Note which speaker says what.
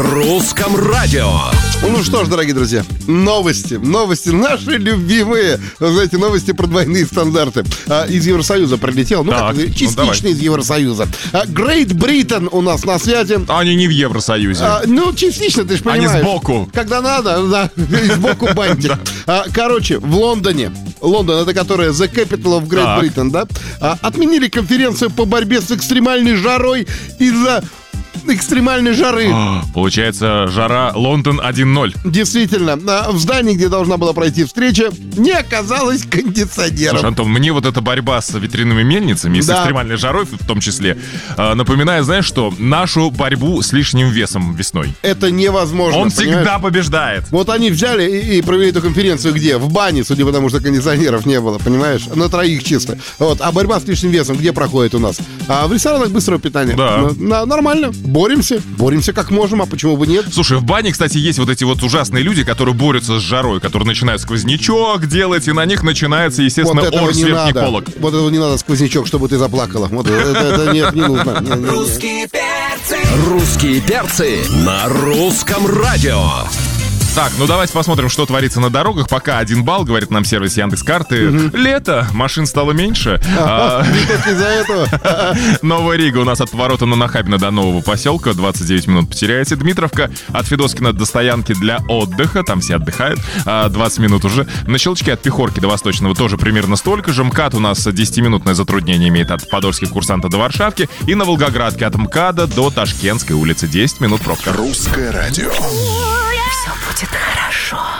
Speaker 1: Русском радио.
Speaker 2: Ну что ж, дорогие друзья, новости наши любимые. Вы знаете, новости про двойные стандарты. Из Евросоюза прилетел, частично из Евросоюза. Great Britain у нас на связи.
Speaker 3: Они не в Евросоюзе.
Speaker 2: Частично, ты же понимаешь.
Speaker 3: Они сбоку.
Speaker 2: Когда надо, да, сбоку бантик. Короче, в Лондон, это которая The Capital of Great Britain, да, отменили конференцию по борьбе с экстремальной жарой из-за экстремальной жары.
Speaker 3: Получается, жара Лондон 1-0.
Speaker 2: Действительно, в здании, где должна была пройти встреча, не оказалось кондиционеров.
Speaker 3: Слушай, Антон, мне вот эта борьба с ветряными мельницами и с экстремальной жарой в том числе напоминает, знаешь что, нашу борьбу с лишним весом весной.
Speaker 2: Это невозможно.
Speaker 3: Он всегда побеждает.
Speaker 2: Вот они взяли и провели эту конференцию где? В бане, судя по тому, что кондиционеров не было, понимаешь? На троих чисто. Вот. А борьба с лишним весом где проходит у нас? В ресторанах быстрого питания.
Speaker 3: Да.
Speaker 2: Нормально. Боремся как можем, а почему бы нет?
Speaker 3: Слушай, в бане, кстати, есть вот эти вот ужасные люди, которые борются с жарой, которые начинают сквознячок делать, и на них начинается, естественно, ор-сверхгиполог.
Speaker 2: Вот этого не надо, сквознячок, чтобы ты заплакала. Вот это нет, не нужно.
Speaker 1: Русские перцы на русском радио.
Speaker 3: Так, ну давайте посмотрим, что творится на дорогах. Пока 1 балл, говорит нам сервис Яндекс.Карты. Лето, машин стало меньше.
Speaker 2: Из-за этого.
Speaker 3: Новая Рига у нас от поворота на Нахабино до нового поселка. 29 минут потеряете. Дмитровка от Федоскина до стоянки для отдыха. Там все отдыхают. 20 минут уже. На Щелчке от Пехорки до Восточного тоже примерно столько же. МКАД у нас 10-минутное затруднение имеет от Подольских курсанта до Варшавки. И на Волгоградке от МКАДа до Ташкентской улицы 10 минут пробка.
Speaker 1: Русское радио.
Speaker 4: Все будет хорошо.